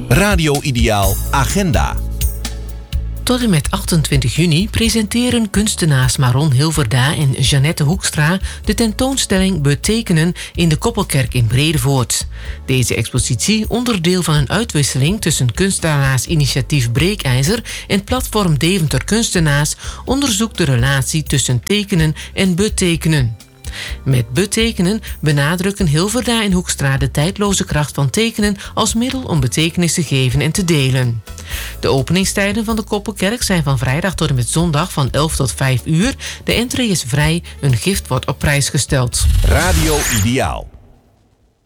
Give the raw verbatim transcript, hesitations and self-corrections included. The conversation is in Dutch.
Radio Ideaal Agenda. Tot en met achtentwintig juni presenteren kunstenaars Maron Hilverda en Jeannette Hoekstra de tentoonstelling Betekenen in de Koppelkerk in Bredevoort. Deze expositie, onderdeel van een uitwisseling tussen kunstenaarsinitiatief Breekijzer en platform Deventer Kunstenaars, onderzoekt de relatie tussen tekenen en betekenen. Met betekenen benadrukken Hilverda en Hoekstra de tijdloze kracht van tekenen als middel om betekenis te geven en te delen. De openingstijden van de Koppelkerk zijn van vrijdag tot en met zondag van elf tot vijf uur. De entree is vrij, een gift wordt op prijs gesteld. Radio Ideaal.